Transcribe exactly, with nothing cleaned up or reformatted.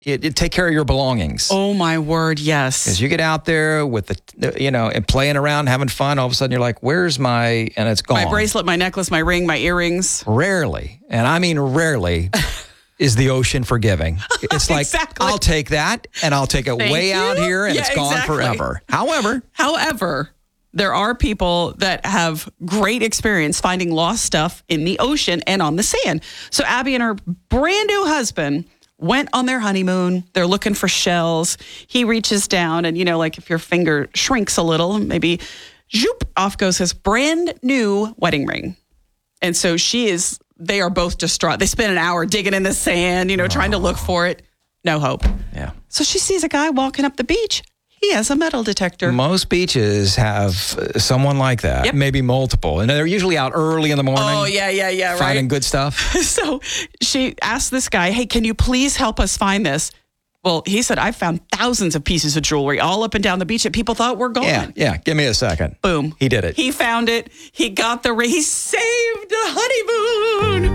it, it take care of your belongings. Oh, my word, yes. Because you get out there with the, you know, and playing around, having fun. All of a sudden, you're like, "Where's my?" And it's gone. My bracelet, my necklace, my ring, my earrings. Rarely, and I mean rarely, is the ocean forgiving. It's like, Exactly. I'll take that, and I'll take it Thank way you. out here, and Yeah, it's gone exactly. forever. However, However, there are people that have great experience finding lost stuff in the ocean and on the sand. So Abby and her brand new husband went on their honeymoon. They're looking for shells. He reaches down and, you know, like if your finger shrinks a little, maybe zoop, off goes his brand new wedding ring. And so she is, they are both distraught. They spend an hour digging in the sand, you know, trying to look for it. No hope. yeah. So she sees a guy walking up the beach. He has a metal detector. Most beaches have uh, someone like that, Yep. maybe multiple, and they're usually out early in the morning. Oh, yeah, yeah, yeah, right. Finding good stuff. So she asked this guy, hey, can you please help us find this? Well, he said, I found thousands of pieces of jewelry all up and down the beach that people thought were gone. Yeah, yeah. Give me a second. Boom. He did it. He found it. He got the ring. He saved the honeymoon.